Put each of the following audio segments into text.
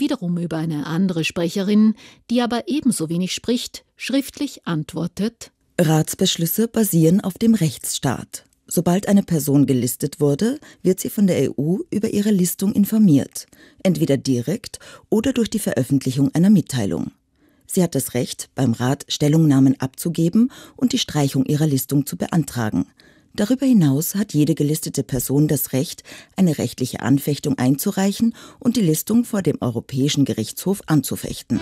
wiederum über eine andere Sprecherin, die aber ebenso wenig spricht, schriftlich antwortet: Ratsbeschlüsse basieren auf dem Rechtsstaat. Sobald eine Person gelistet wurde, wird sie von der EU über ihre Listung informiert, entweder direkt oder durch die Veröffentlichung einer Mitteilung. Sie hat das Recht, beim Rat Stellungnahmen abzugeben und die Streichung ihrer Listung zu beantragen. Darüber hinaus hat jede gelistete Person das Recht, eine rechtliche Anfechtung einzureichen und die Listung vor dem Europäischen Gerichtshof anzufechten.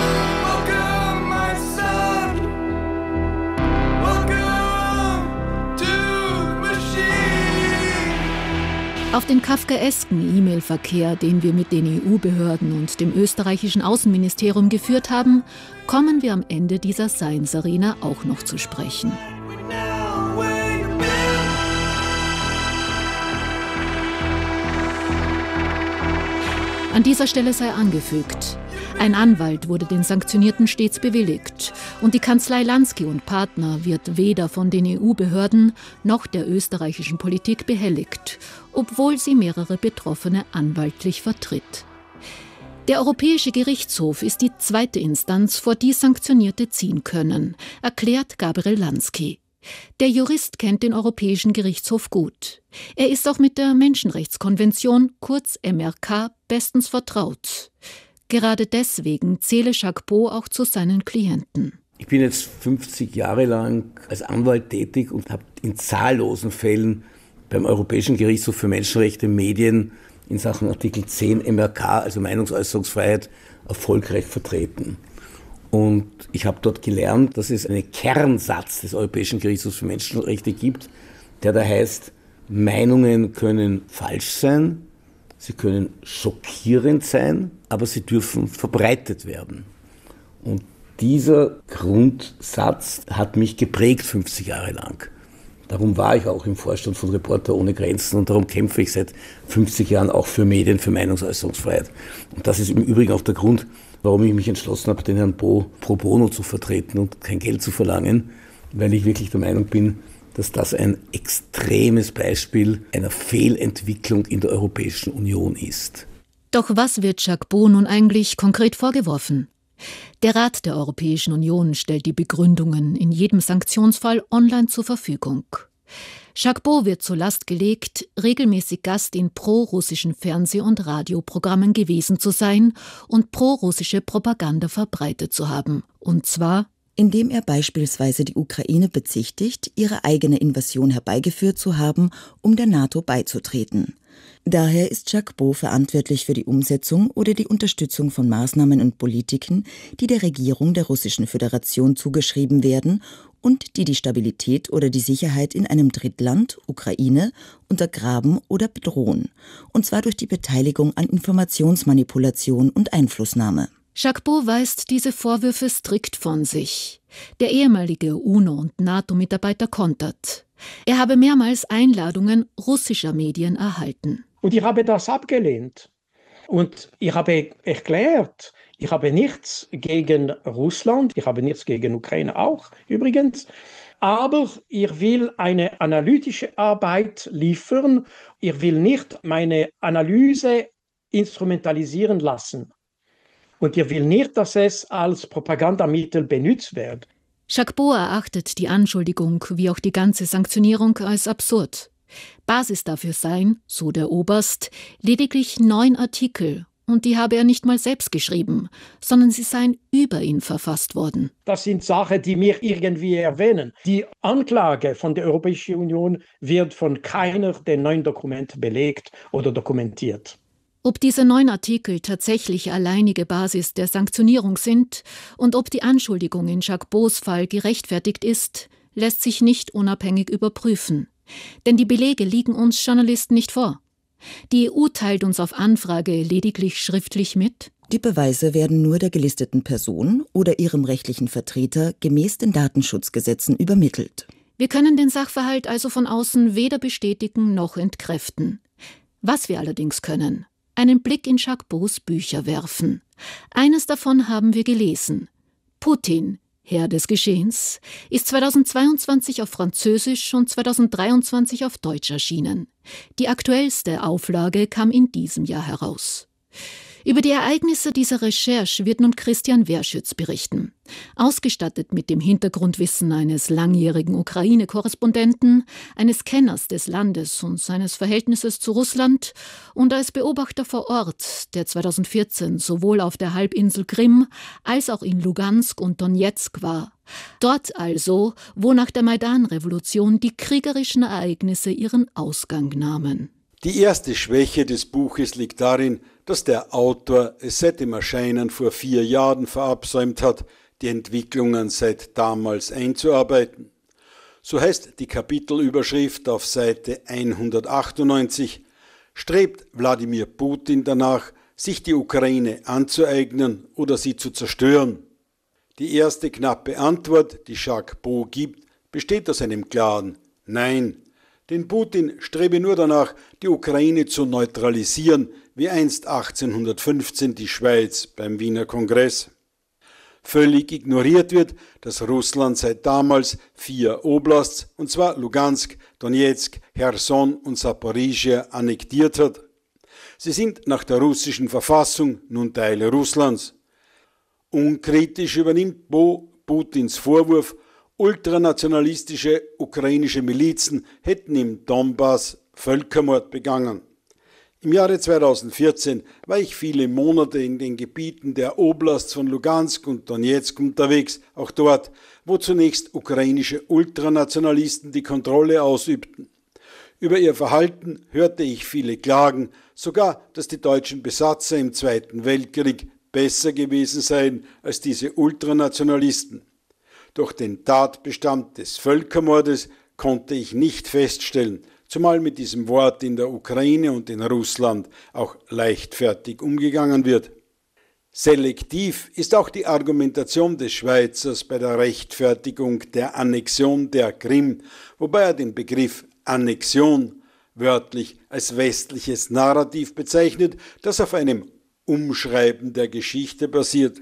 Auf den kafkaesken E-Mail-Verkehr, den wir mit den EU-Behörden und dem österreichischen Außenministerium geführt haben, kommen wir am Ende dieser Science-Arena auch noch zu sprechen. An dieser Stelle sei angefügt: Ein Anwalt wurde den Sanktionierten stets bewilligt und die Kanzlei Lansky und Partner wird weder von den EU-Behörden noch der österreichischen Politik behelligt, obwohl sie mehrere Betroffene anwaltlich vertritt. Der Europäische Gerichtshof ist die zweite Instanz, vor die Sanktionierte ziehen können, erklärt Gabriel Lansky. Der Jurist kennt den Europäischen Gerichtshof gut. Er ist auch mit der Menschenrechtskonvention, kurz MRK, bestens vertraut. Gerade deswegen zähle Jacques Beau auch zu seinen Klienten. Ich bin jetzt 50 Jahre lang als Anwalt tätig und habe in zahllosen Fällen beim Europäischen Gerichtshof für Menschenrechte Medien in Sachen Artikel 10 MRK, also Meinungsäußerungsfreiheit, erfolgreich vertreten. Und ich habe dort gelernt, dass es einen Kernsatz des Europäischen Gerichtshofs für Menschenrechte gibt, der da heißt: Meinungen können falsch sein, sie können schockierend sein, aber sie dürfen verbreitet werden. Und dieser Grundsatz hat mich geprägt 50 Jahre lang. Darum war ich auch im Vorstand von Reporter ohne Grenzen und darum kämpfe ich seit 50 Jahren auch für Medien, für Meinungsäußerungsfreiheit. Und das ist im Übrigen auch der Grund, warum ich mich entschlossen habe, den Herrn Beau pro bono zu vertreten und kein Geld zu verlangen, weil ich wirklich der Meinung bin, dass das ein extremes Beispiel einer Fehlentwicklung in der Europäischen Union ist. Doch was wird Jacques Beau nun eigentlich konkret vorgeworfen? Der Rat der Europäischen Union stellt die Begründungen in jedem Sanktionsfall online zur Verfügung. Jacques Beau wird zur Last gelegt, regelmäßig Gast in pro-russischen Fernseh- und Radioprogrammen gewesen zu sein und pro-russische Propaganda verbreitet zu haben. Und zwar indem er beispielsweise die Ukraine bezichtigt, ihre eigene Invasion herbeigeführt zu haben, um der NATO beizutreten. Daher ist Jacques Beau verantwortlich für die Umsetzung oder die Unterstützung von Maßnahmen und Politiken, die der Regierung der Russischen Föderation zugeschrieben werden und die die Stabilität oder die Sicherheit in einem Drittland, Ukraine, untergraben oder bedrohen, und zwar durch die Beteiligung an Informationsmanipulation und Einflussnahme. Jacques Beau weist diese Vorwürfe strikt von sich. Der ehemalige UNO- und NATO-Mitarbeiter kontert. Er habe mehrmals Einladungen russischer Medien erhalten. Und ich habe das abgelehnt. Und ich habe erklärt, ich habe nichts gegen Russland, ich habe nichts gegen Ukraine auch übrigens. Aber ich will eine analytische Arbeit liefern. Ich will nicht meine Analyse instrumentalisieren lassen. Und ich will nicht, dass es als Propagandamittel benutzt wird. Jacques Beau erachtet die Anschuldigung wie auch die ganze Sanktionierung als absurd. Basis dafür seien, so der Oberst, lediglich 9 Artikel. Und die habe er nicht mal selbst geschrieben, sondern sie seien über ihn verfasst worden. Das sind Sachen, die mir irgendwie erwähnen. Die Anklage von der Europäischen Union wird von keiner der 9 Dokumente belegt oder dokumentiert. Ob diese 9 Artikel tatsächlich alleinige Basis der Sanktionierung sind und ob die Anschuldigung in Jacques Beaus Fall gerechtfertigt ist, lässt sich nicht unabhängig überprüfen. Denn die Belege liegen uns Journalisten nicht vor. Die EU teilt uns auf Anfrage lediglich schriftlich mit: Die Beweise werden nur der gelisteten Person oder ihrem rechtlichen Vertreter gemäß den Datenschutzgesetzen übermittelt. Wir können den Sachverhalt also von außen weder bestätigen noch entkräften. Was wir allerdings können: einen Blick in Jacques Beaus Bücher werfen. Eines davon haben wir gelesen. Putin, Herr des Geschehens, ist 2022 auf Französisch und 2023 auf Deutsch erschienen. Die aktuellste Auflage kam in diesem Jahr heraus. Über die Ereignisse dieser Recherche wird nun Christian Werschütz berichten. Ausgestattet mit dem Hintergrundwissen eines langjährigen Ukraine-Korrespondenten, eines Kenners des Landes und seines Verhältnisses zu Russland und als Beobachter vor Ort, der 2014 sowohl auf der Halbinsel Krim als auch in Lugansk und Donezk war. Dort also, wo nach der Maidan-Revolution die kriegerischen Ereignisse ihren Ausgang nahmen. Die erste Schwäche des Buches liegt darin, dass der Autor es seit dem Erscheinen vor 4 Jahren verabsäumt hat, die Entwicklungen seit damals einzuarbeiten. So heißt die Kapitelüberschrift auf Seite 198: Strebt Wladimir Putin danach, sich die Ukraine anzueignen oder sie zu zerstören? Die erste knappe Antwort, die Jacques Beau gibt, besteht aus einem klaren Nein. Denn Putin strebe nur danach, die Ukraine zu neutralisieren, wie einst 1815 die Schweiz beim Wiener Kongress. Völlig ignoriert wird, dass Russland seit damals 4 Oblasts, und zwar Lugansk, Donezk, Cherson und Saporizhia, annektiert hat. Sie sind nach der russischen Verfassung nun Teile Russlands. Unkritisch übernimmt Beau Putins Vorwurf, ultranationalistische ukrainische Milizen hätten im Donbass Völkermord begangen. Im Jahre 2014 war ich viele Monate in den Gebieten der Oblasts von Lugansk und Donezk unterwegs, auch dort, wo zunächst ukrainische Ultranationalisten die Kontrolle ausübten. Über ihr Verhalten hörte ich viele Klagen, sogar, dass die deutschen Besatzer im Zweiten Weltkrieg besser gewesen seien als diese Ultranationalisten. Doch den Tatbestand des Völkermordes konnte ich nicht feststellen, zumal mit diesem Wort in der Ukraine und in Russland auch leichtfertig umgegangen wird. Selektiv ist auch die Argumentation des Schweizers bei der Rechtfertigung der Annexion der Krim, wobei er den Begriff Annexion wörtlich als westliches Narrativ bezeichnet, das auf einem Umschreiben der Geschichte basiert.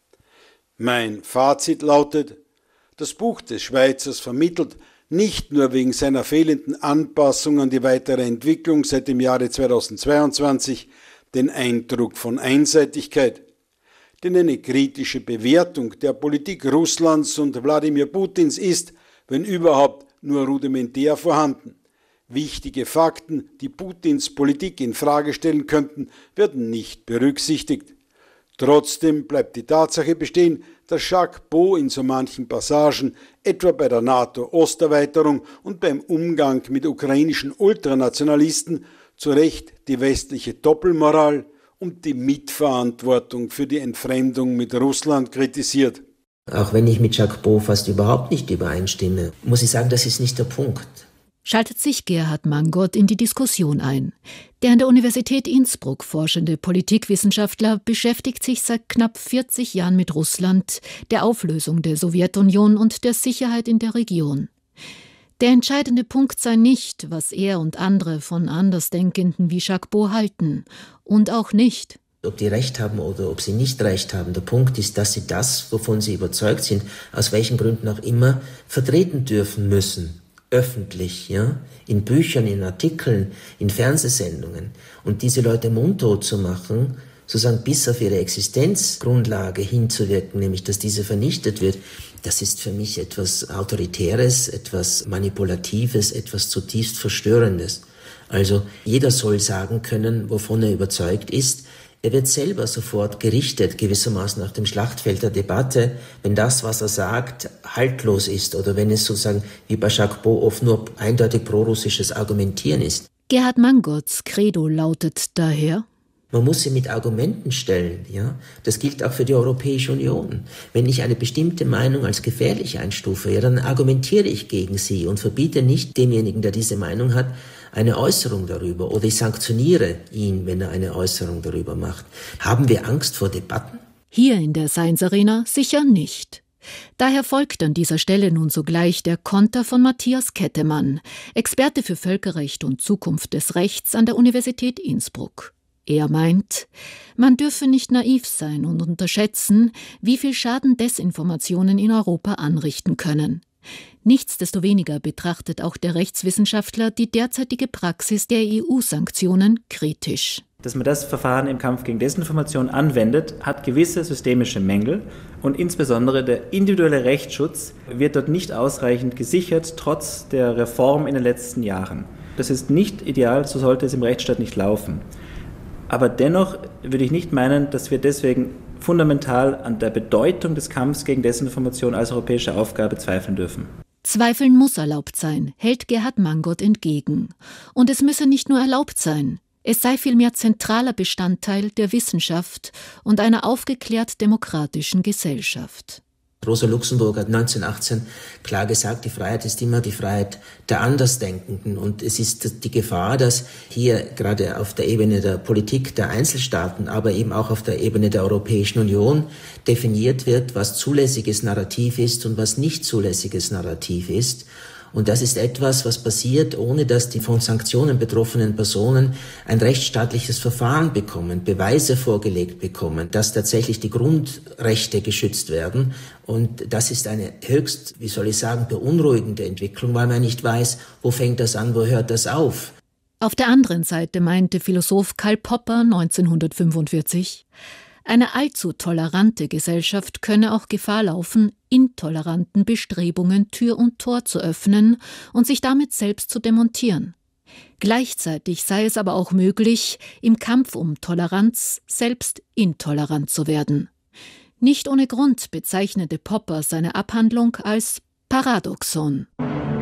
Mein Fazit lautet: Das Buch des Schweizers vermittelt nicht nur wegen seiner fehlenden Anpassung an die weitere Entwicklung seit dem Jahre 2022 den Eindruck von Einseitigkeit, denn eine kritische Bewertung der Politik Russlands und Wladimir Putins ist, wenn überhaupt, nur rudimentär vorhanden. Wichtige Fakten, die Putins Politik in Frage stellen könnten, werden nicht berücksichtigt. Trotzdem bleibt die Tatsache bestehen, dass Jacques Beau in so manchen Passagen, etwa bei der NATO-Osterweiterung und beim Umgang mit ukrainischen Ultranationalisten, zu Recht die westliche Doppelmoral und die Mitverantwortung für die Entfremdung mit Russland kritisiert. Auch wenn ich mit Jacques Beau fast überhaupt nicht übereinstimme, muss ich sagen, das ist nicht der Punkt. Schaltet sich Gerhard Mangot in die Diskussion ein. Der an der Universität Innsbruck forschende Politikwissenschaftler beschäftigt sich seit knapp 40 Jahren mit Russland, der Auflösung der Sowjetunion und der Sicherheit in der Region. Der entscheidende Punkt sei nicht, was er und andere von Andersdenkenden wie Jacques Beau halten. Und auch nicht, ob die Recht haben oder ob sie nicht Recht haben. Der Punkt ist, dass sie das, wovon sie überzeugt sind, aus welchen Gründen auch immer, vertreten dürfen müssen. Öffentlich, ja, in Büchern, in Artikeln, in Fernsehsendungen. Und diese Leute mundtot zu machen, sozusagen bis auf ihre Existenzgrundlage hinzuwirken, nämlich dass diese vernichtet wird, das ist für mich etwas Autoritäres, etwas Manipulatives, etwas zutiefst Verstörendes. Also jeder soll sagen können, wovon er überzeugt ist. Er wird selber sofort gerichtet, gewissermaßen auf dem Schlachtfeld der Debatte, wenn das, was er sagt, haltlos ist oder wenn es sozusagen wie bei Jacques Beau oft nur eindeutig prorussisches Argumentieren ist. Gerhard Mangots Credo lautet daher: Man muss sie mit Argumenten stellen, ja. Das gilt auch für die Europäische Union. Wenn ich eine bestimmte Meinung als gefährlich einstufe, ja, dann argumentiere ich gegen sie und verbiete nicht demjenigen, der diese Meinung hat, eine Äußerung darüber, oder ich sanktioniere ihn, wenn er eine Äußerung darüber macht. Haben wir Angst vor Debatten? Hier in der Science Arena sicher nicht. Daher folgt an dieser Stelle nun sogleich der Konter von Matthias Kettemann, Experte für Völkerrecht und Zukunft des Rechts an der Universität Innsbruck. Er meint, man dürfe nicht naiv sein und unterschätzen, wie viel Schaden Desinformationen in Europa anrichten können. Nichtsdestoweniger betrachtet auch der Rechtswissenschaftler die derzeitige Praxis der EU-Sanktionen kritisch. dass man das Verfahren im Kampf gegen Desinformation anwendet, hat gewisse systemische Mängel und insbesondere der individuelle Rechtsschutz wird dort nicht ausreichend gesichert, trotz der Reform in den letzten Jahren. Das ist nicht ideal, so sollte es im Rechtsstaat nicht laufen. Aber dennoch würde ich nicht meinen, dass wir deswegen fundamental an der Bedeutung des Kampfs gegen Desinformation als europäische Aufgabe zweifeln dürfen. Zweifeln muss erlaubt sein, hält Gerhard Mangot entgegen. Und es müsse nicht nur erlaubt sein, es sei vielmehr zentraler Bestandteil der Wissenschaft und einer aufgeklärt demokratischen Gesellschaft. Rosa Luxemburg hat 1918 klar gesagt, die Freiheit ist immer die Freiheit der Andersdenkenden. Und es ist die Gefahr, dass hier gerade auf der Ebene der Politik der Einzelstaaten, aber eben auch auf der Ebene der Europäischen Union definiert wird, was zulässiges Narrativ ist und was nicht zulässiges Narrativ ist. Und das ist etwas, was passiert, ohne dass die von Sanktionen betroffenen Personen ein rechtsstaatliches Verfahren bekommen, Beweise vorgelegt bekommen, dass tatsächlich die Grundrechte geschützt werden. Und das ist eine höchst, beunruhigende Entwicklung, weil man nicht weiß, wo fängt das an, wo hört das auf. Auf der anderen Seite meinte Philosoph Karl Popper 1945, eine allzu tolerante Gesellschaft könne auch Gefahr laufen, intoleranten Bestrebungen Tür und Tor zu öffnen und sich damit selbst zu demontieren. Gleichzeitig sei es aber auch möglich, im Kampf um Toleranz selbst intolerant zu werden. Nicht ohne Grund bezeichnete Popper seine Abhandlung als Paradoxon.